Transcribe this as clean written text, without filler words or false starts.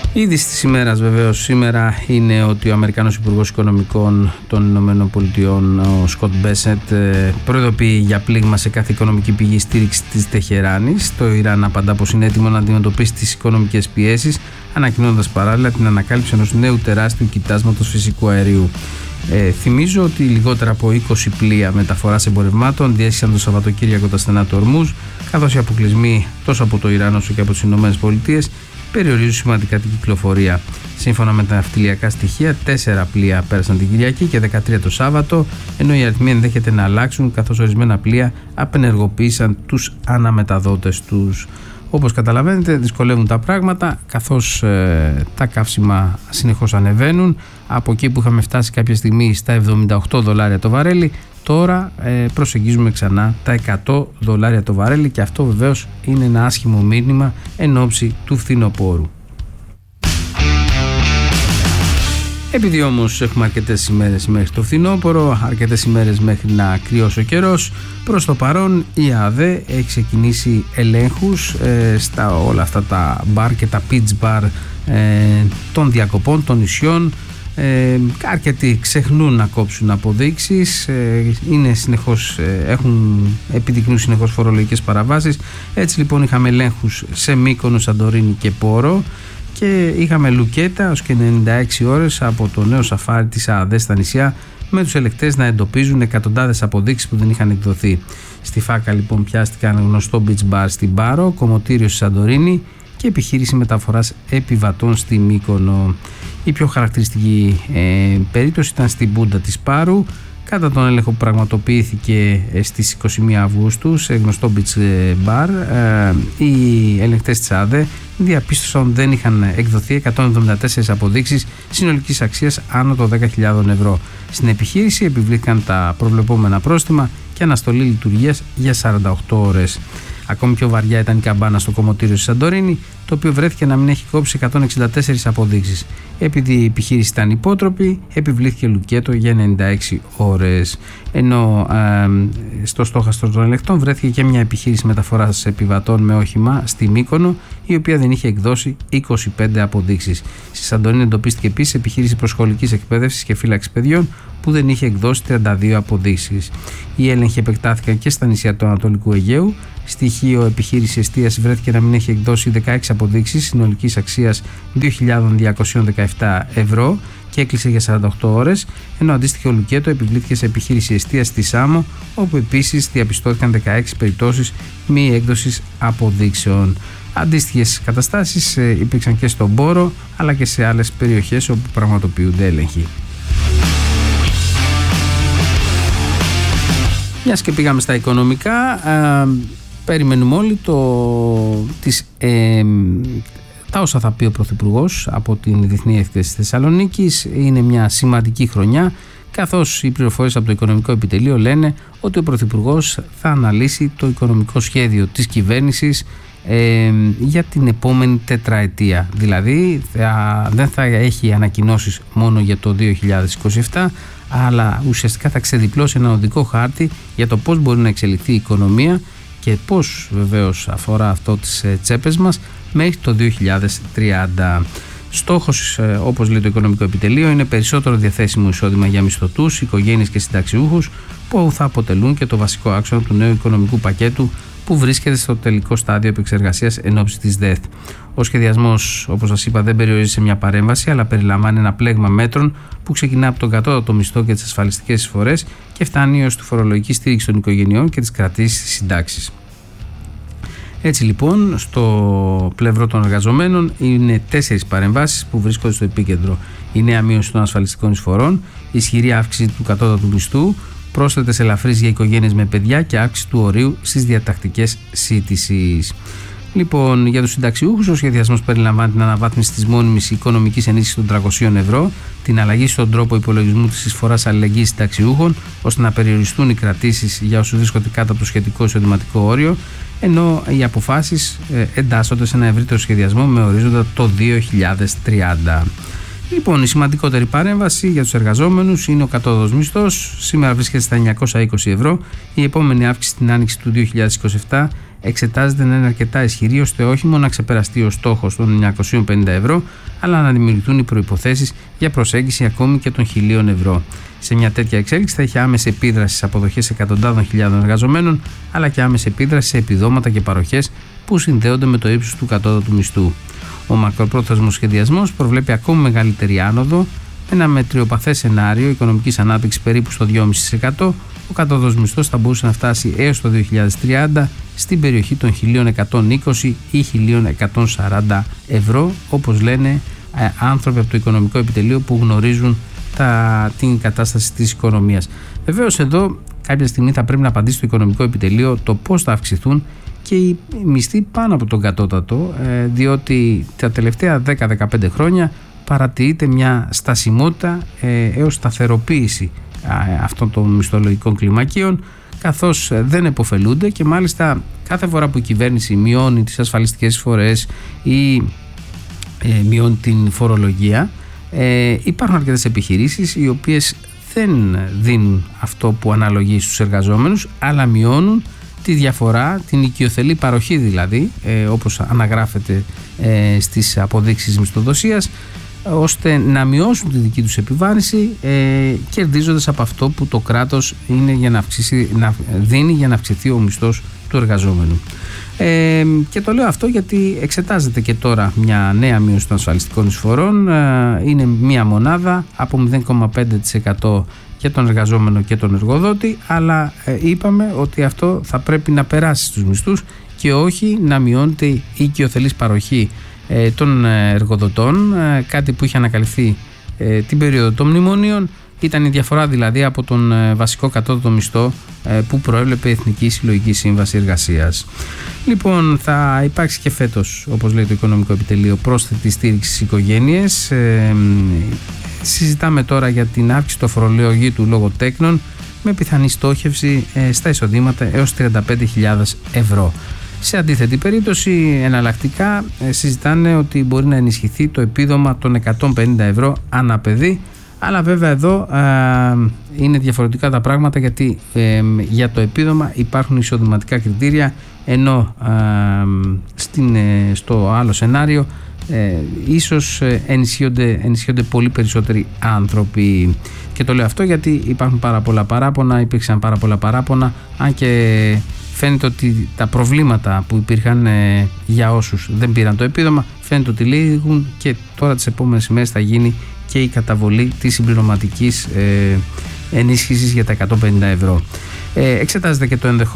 Η είδηση της ημέρας βεβαίως σήμερα είναι ότι ο Αμερικανός Υπουργός Οικονομικών των Ηνωμένων Πολιτειών, ο Σκοτ Μπέσετ, προειδοποιεί για πλήγμα σε κάθε οικονομική πηγή στήριξη της Τεχεράνης. Το Ιράν απαντά πως είναι έτοιμο να αντιμετωπίσει τις οικονομικές πιέσεις, ανακοινώντας παράλληλα την ανακάλυψη ενός νέου τεράστιου κοιτάσματος φυσικού αερίου. Θυμίζω ότι λιγότερα από 20 πλοία μεταφοράς εμπορευμάτων διέσχισαν το Σαββατοκύριακο τα στενά του Ορμούζ, καθώς οι αποκλεισμοί τόσο από το Ιράν όσο και από τις Ηνωμένες Πολιτείες περιορίζουν σημαντικά την κυκλοφορία. Σύμφωνα με τα ναυτιλιακά στοιχεία, 4 πλοία πέρασαν την Κυριακή και 13 το Σάββατο, ενώ οι αριθμοί ενδέχεται να αλλάξουν, καθώς ορισμένα πλοία απενεργοποίησαν τους αναμεταδότες τους. Όπως καταλαβαίνετε, δυσκολεύουν τα πράγματα, καθώς τα καύσιμα συνεχώς ανεβαίνουν. Από εκεί που είχαμε φτάσει κάποια στιγμή στα $78 το βαρέλι, τώρα προσεγγίζουμε ξανά τα $100 το βαρέλι, και αυτό βεβαίως είναι ένα άσχημο μήνυμα εν ώψη του φθινοπόρου. Επειδή όμως έχουμε αρκετές ημέρες μέχρι το φθινόπωρο, αρκετές ημέρες μέχρι να κρυώσει ο καιρός, προς το παρόν η ΑΔΕ έχει ξεκινήσει ελέγχους στα όλα αυτά τα μπαρ και τα beach bar των διακοπών, των νησιών. Αρκετοί ξεχνούν να κόψουν αποδείξεις, είναι συνεχώς, επιδεικνύουν συνεχώς φορολογικές παραβάσεις. Έτσι λοιπόν είχαμε ελέγχους σε Μύκονο, Σαντορίνη και Πόρο, και είχαμε λουκέτα ως και 96 ώρες από το νέο σαφάρι της ΑΔΕ στα νησιά, με τους ελεκτές να εντοπίζουν εκατοντάδες αποδείξεις που δεν είχαν εκδοθεί. Στη Φάκα λοιπόν πιάστηκαν γνωστό beach bar στην Πάρο, κομμωτήριο στη Σαντορίνη και επιχείρηση μεταφοράς επιβατών στη Μύκονο. Η πιο χαρακτηριστική περίπτωση ήταν στην Μπούντα της Πάρου, κατά τον έλεγχο που πραγματοποιήθηκε στις 21 Αυγούστου σε γνωστό beach bar. Οι ελεγκτές της ΑΔΕ διαπίστωσαν ότι δεν είχαν εκδοθεί 174 αποδείξεις συνολικής αξίας άνω των 10.000 ευρώ. Στην επιχείρηση επιβλήθηκαν τα προβλεπόμενα πρόστιμα και αναστολή λειτουργίας για 48 ώρες. Ακόμη πιο βαριά ήταν η καμπάνα στο κομμωτήριο στη Σαντορίνη, το οποίο βρέθηκε να μην έχει κόψει 164 αποδείξεις. Επειδή η επιχείρηση ήταν υπότροπη, επιβλήθηκε λουκέτο για 96 ώρες. Ενώ στο στόχαστρο των ελεκτών βρέθηκε και μια επιχείρηση μεταφοράς επιβατών με όχημα στη Μύκονο, η οποία δεν είχε εκδώσει 25 αποδείξεις. Στη Σαντορίνη εντοπίστηκε επίσης επιχείρηση προσχολικής εκπαίδευσης και φύλαξης παιδιών, που δεν είχε εκδώσει 32 αποδείξεις. Οι έλεγχοι επεκτάθηκαν και στα νησιά του Ανατολικού Αιγαίου. Στοιχείο επιχείρηση εστίαση βρέθηκε να μην έχει εκδώσει 16 αποδείξεις συνολικής αξίας 2.217 ευρώ και έκλεισε για 48 ώρες, ενώ αντίστοιχο λουκέτο επιβλήθηκε σε επιχείρηση εστίαση στη Σάμο, όπου επίσης διαπιστώθηκαν 16 περιπτώσεις μη έκδοσης αποδείξεων. Αντίστοιχες καταστάσεις υπήρξαν και στον Πόρο, αλλά και σε άλλες περιοχές όπου πραγματοποιούνται έλεγχοι. Μιας και πήγαμε στα οικονομικά, περιμένουμε όλοι τα όσα θα πει ο Πρωθυπουργός από την Διεθνή Έκθεση της Θεσσαλονίκης. Είναι μια σημαντική χρονιά, καθώς οι πληροφορίες από το Οικονομικό Επιτελείο λένε ότι ο Πρωθυπουργός θα αναλύσει το οικονομικό σχέδιο της κυβέρνησης για την επόμενη τετραετία. Δηλαδή δεν θα έχει ανακοινώσεις μόνο για το 2027, αλλά ουσιαστικά θα ξεδιπλώσει ένα οδικό χάρτη για το πώς μπορεί να εξελιχθεί η οικονομία και πώς βεβαίως αφορά αυτό τις τσέπες μας μέχρι το 2030. Στόχος, όπως λέει το Οικονομικό Επιτελείο, είναι περισσότερο διαθέσιμο εισόδημα για μισθωτούς, οικογένειες και συνταξιούχους, που θα αποτελούν και το βασικό άξονα του νέου οικονομικού πακέτου που βρίσκεται στο τελικό στάδιο επεξεργασίας εν ώψη της ΔΕΘ. Ο σχεδιασμός, όπως σας είπα, δεν περιορίζει σε μια παρέμβαση, αλλά περιλαμβάνει ένα πλέγμα μέτρων που ξεκινά από τον κατώτατο μισθό και τις ασφαλιστικές εισφορές και φτάνει έως τη φορολογική στήριξη των οικογενειών και τις κρατήσεις στις συντάξεις. Έτσι λοιπόν, στο πλευρό των εργαζομένων είναι 4 παρεμβάσεις που βρίσκονται στο επίκεντρο. Η νέα μείωση των ασφαλιστικών εισφορών, ισχυρή αύξηση του κατώτατου μισθού, πρόσθετες ελαφρύσεις για οικογένειες με παιδιά και αύξηση του ορίου στις διατακτικές σύντησης. Λοιπόν, για τους συνταξιούχους, ο σχεδιασμός περιλαμβάνει την αναβάθμιση της μόνιμης οικονομικής ενίσχυσης των 300 ευρώ, την αλλαγή στον τρόπο υπολογισμού της εισφοράς αλληλεγγύης συνταξιούχων, ώστε να περιοριστούν οι κρατήσεις για όσους βρίσκονται κάτω από το σχετικό εισοδηματικό όριο, ενώ οι αποφάσεις εντάσσονται σε ένα ευρύτερο σχεδιασμό με ορίζοντα το 2030. Λοιπόν, η σημαντικότερη παρέμβαση για τους εργαζόμενους είναι ο κατώτατος μισθός. Σήμερα βρίσκεται στα 920 ευρώ. Η επόμενη αύξηση στην άνοιξη του 2027 εξετάζεται να είναι αρκετά ισχυρή ώστε όχι μόνο να ξεπεραστεί ο στόχος των 950 ευρώ, αλλά να δημιουργηθούν οι προϋποθέσεις για προσέγγιση ακόμη και των 1.000 ευρώ. Σε μια τέτοια εξέλιξη θα έχει άμεση επίδραση σε αποδοχές εκατοντάδων χιλιάδων εργαζομένων, αλλά και άμεση επίδραση σε επιδόματα και παροχές που συνδέονται με το ύψος του κατώτατου μισθού. Ο μακροπρόθεσμος σχεδιασμός προβλέπει ακόμη μεγαλύτερη άνοδο, ένα μετριοπαθές σενάριο οικονομικής ανάπτυξης περίπου στο 2,5%. Ο κατώτατος μισθός θα μπορούσε να φτάσει έως το 2030 στην περιοχή των 1.120 ή 1.140 ευρώ, όπως λένε άνθρωποι από το Οικονομικό Επιτελείο που γνωρίζουν την κατάσταση της οικονομίας. Βεβαίως εδώ κάποια στιγμή θα πρέπει να απαντήσει το Οικονομικό Επιτελείο το πώς θα αυξηθούν και οι μισθοί πάνω από τον κατώτατο, διότι τα τελευταία 10-15 χρόνια παρατηρείται μια στασιμότητα έως σταθεροποίηση αυτών των μισθολογικών κλιμακίων, καθώς δεν επωφελούνται και μάλιστα κάθε φορά που η κυβέρνηση μειώνει τις ασφαλιστικές εισφορές ή μειώνει την φορολογία, υπάρχουν αρκετές επιχειρήσεις οι οποίες δεν δίνουν αυτό που αναλογεί στους εργαζόμενους, αλλά μειώνουν τη διαφορά, την οικειοθελή παροχή δηλαδή, όπως αναγράφεται στις αποδείξεις μισθοδοσίας, ώστε να μειώσουν τη δική τους επιβάρυνση, κερδίζοντας από αυτό που το κράτος είναι για να δίνει για να αυξηθεί ο μισθός του εργαζόμενου. Και το λέω αυτό γιατί εξετάζεται και τώρα μια νέα μείωση των ασφαλιστικών εισφορών. Είναι μια μονάδα από 0,5% για τον εργαζόμενο και τον εργοδότη, αλλά είπαμε ότι αυτό θα πρέπει να περάσει στους μισθούς και όχι να μειώνεται η οικειοθελής παροχή των εργοδοτών, κάτι που είχε ανακαλυφθεί την περίοδο των μνημονίων. Ήταν η διαφορά δηλαδή από τον βασικό κατώτατο μισθό που προέβλεπε η Εθνική Συλλογική Σύμβαση Εργασίας. Λοιπόν, θα υπάρξει και φέτος, όπως λέει το Οικονομικό Επιτελείο, πρόσθετη στήριξη στις οικογένειες. Συζητάμε τώρα για την αύξηση του αφορολογήτου λόγω τέκνων με πιθανή στόχευση στα εισοδήματα έως 35.000 ευρώ. Σε αντίθετη περίπτωση, εναλλακτικά συζητάνε ότι μπορεί να ενισχυθεί το επίδομα των 150 ευρώ ανά παιδί, αλλά βέβαια εδώ είναι διαφορετικά τα πράγματα, γιατί για το επίδομα υπάρχουν εισοδηματικά κριτήρια, ενώ στο άλλο σενάριο ίσως ενισχύονται πολύ περισσότεροι άνθρωποι. Και το λέω αυτό γιατί υπάρχουν υπήρξαν πάρα πολλά παράπονα, αν και φαίνεται ότι τα προβλήματα που υπήρχαν για όσους δεν πήραν το επίδομα φαίνεται ότι λύγουν και τώρα τις επόμενες ημέρες θα γίνει και η καταβολή της συμπληρωματικής ενίσχυσης για τα 150 ευρώ. Εξετάζεται και το ενδεχόμενο